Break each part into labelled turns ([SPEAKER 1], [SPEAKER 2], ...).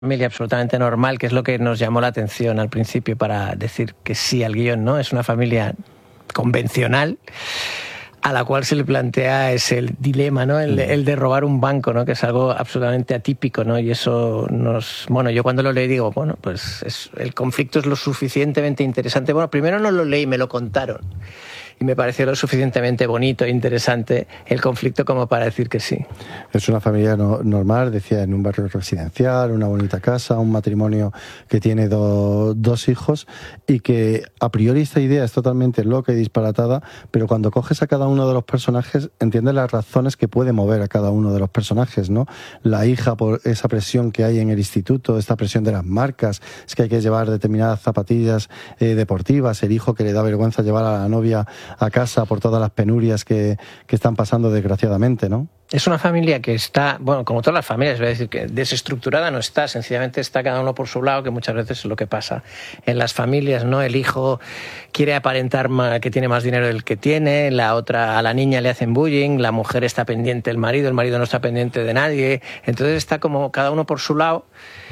[SPEAKER 1] familia absolutamente normal, que es lo que nos llamó la atención al principio para decir que sí al guión, ¿no? Es una familia convencional a la cual se le plantea ese dilema, ¿no? El de robar un banco, ¿no? Que es algo absolutamente atípico, ¿no? Y eso bueno, yo cuando lo leí digo, bueno, pues el conflicto es lo suficientemente interesante. Bueno, primero no lo leí, me lo contaron. Y me pareció lo suficientemente bonito e interesante el conflicto como para decir que sí.
[SPEAKER 2] Es una familia normal, decía, en un barrio residencial, una bonita casa, un matrimonio que tiene dos hijos, y que a priori esta idea es totalmente loca y disparatada, pero cuando coges a cada uno de los personajes entiendes las razones que puede mover a cada uno de los personajes, ¿no? La hija, por esa presión que hay en el instituto, esta presión de las marcas, es que hay que llevar determinadas zapatillas deportivas, el hijo que le da vergüenza llevar a la novia a casa por todas las penurias que están pasando desgraciadamente, ¿no?
[SPEAKER 1] Es una familia que está, bueno, como todas las familias, voy a decir que desestructurada no está, sencillamente está cada uno por su lado, que muchas veces es lo que pasa en las familias, ¿no? El hijo quiere aparentar que tiene más dinero del que tiene, a la niña le hacen bullying, la mujer está pendiente del marido, el marido no está pendiente de nadie, entonces está como cada uno por su lado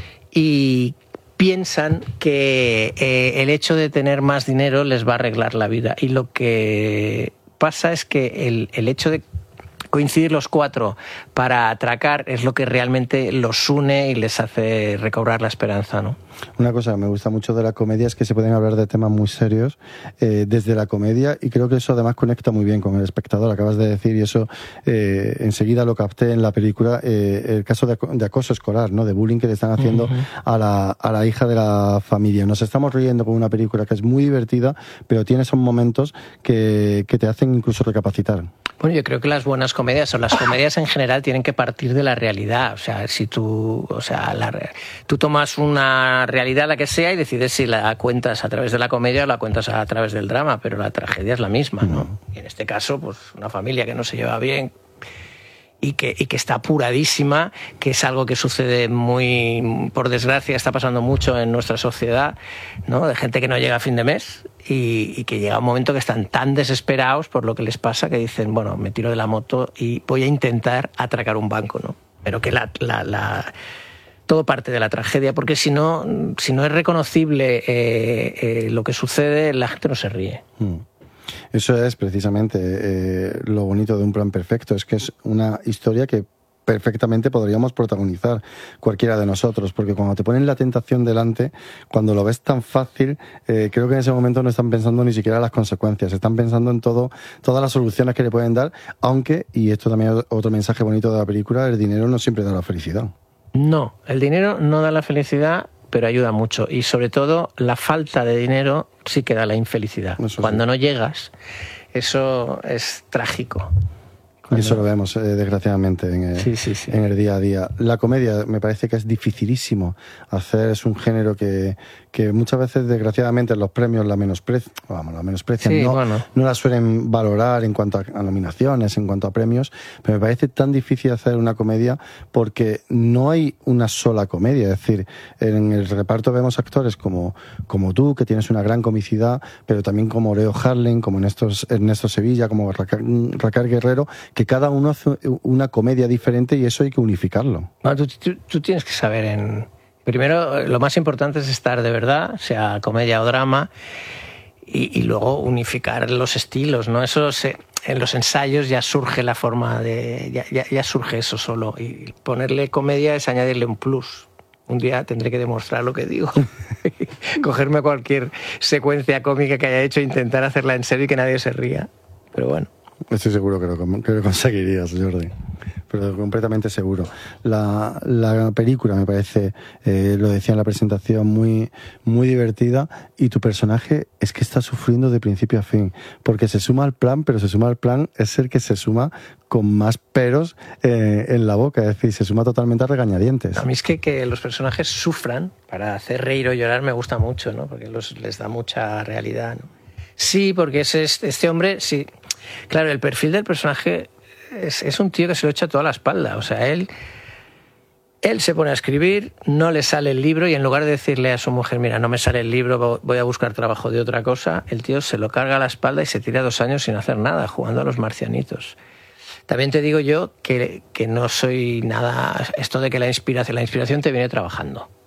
[SPEAKER 1] y piensan que el hecho de tener más dinero les va a arreglar la vida. Y lo que pasa es que el hecho de coincidir los cuatro para atracar es lo que realmente los une y les hace recobrar la esperanza, ¿no?
[SPEAKER 2] Una cosa que me gusta mucho de la comedia es que se pueden hablar de temas muy serios desde la comedia, y creo que eso además conecta muy bien con el espectador, acabas de decir, y eso enseguida lo capté en la película, el caso de acoso escolar, ¿no? De bullying que le están haciendo a la hija de la familia. Nos estamos riendo con una película que es muy divertida, pero tiene esos momentos que te hacen incluso recapacitar.
[SPEAKER 1] Bueno, yo creo que las buenas comedias, o las comedias en general, tienen que partir de la realidad. O sea, si tú tomas una realidad, la que sea, y decides si la cuentas a través de la comedia o la cuentas a través del drama, pero la tragedia es la misma, ¿no? Y en este caso, pues una familia que no se lleva bien y que está apuradísima, que es algo que sucede muy, por desgracia, está pasando mucho en nuestra sociedad, ¿no? De gente que no llega a fin de mes y que llega un momento que están tan desesperados por lo que les pasa que dicen, bueno, me tiro de la moto y voy a intentar atracar un banco, ¿no? Pero que todo parte de la tragedia, porque si no es reconocible lo que sucede, la gente no se ríe.
[SPEAKER 2] Eso es precisamente lo bonito de Un plan perfecto, es que es una historia que perfectamente podríamos protagonizar cualquiera de nosotros, porque cuando te ponen la tentación delante, cuando lo ves tan fácil, creo que en ese momento no están pensando ni siquiera las consecuencias, están pensando en todas las soluciones que le pueden dar, aunque, y esto también es otro mensaje bonito de la película, el dinero no siempre da la felicidad.
[SPEAKER 1] No, el dinero no da la felicidad, pero ayuda mucho, y sobre todo la falta de dinero sí que da la infelicidad. Eso cuando sí. No llegas, eso es trágico.
[SPEAKER 2] Y eso lo vemos, desgraciadamente, en el día a día. La comedia me parece que es dificilísimo hacer, es un género que muchas veces, desgraciadamente, los premios la menosprecian, sí, no la suelen valorar en cuanto a nominaciones, en cuanto a premios, pero me parece tan difícil hacer una comedia porque no hay una sola comedia. Es decir, en el reparto vemos actores como tú, que tienes una gran comicidad, pero también como Leo Harlem, como Ernesto Sevilla, como Raquel Guerrero, que cada uno hace una comedia diferente, y eso hay que unificarlo.
[SPEAKER 1] Bueno, tú tienes que saber primero, lo más importante es estar de verdad, sea comedia o drama, y luego unificar los estilos, ¿no? En los ensayos ya surge la forma ya surge eso solo, y ponerle comedia es añadirle un plus. Un día tendré que demostrar lo que digo. Cogerme cualquier secuencia cómica que haya hecho e intentar hacerla en serio y que nadie se ría. Pero bueno.
[SPEAKER 2] Estoy seguro que lo conseguirías, Jordi, pero completamente seguro. La película me parece, lo decía en la presentación, muy, muy divertida, y tu personaje es que está sufriendo de principio a fin, porque se suma al plan, pero es el que se suma con más peros en la boca, es decir, se suma totalmente a regañadientes.
[SPEAKER 1] A mí es que los personajes sufran para hacer reír o llorar me gusta mucho, ¿no? Porque les da mucha realidad, ¿no? Sí, porque este hombre, sí. Claro, el perfil del personaje es un tío que se lo echa toda la espalda. O sea, él se pone a escribir, no le sale el libro, y en lugar de decirle a su mujer, mira, no me sale el libro, voy a buscar trabajo de otra cosa, el tío se lo carga a la espalda y se tira 2 años sin hacer nada, jugando a los marcianitos. También te digo yo que no soy nada... Esto de que la inspiración te viene trabajando.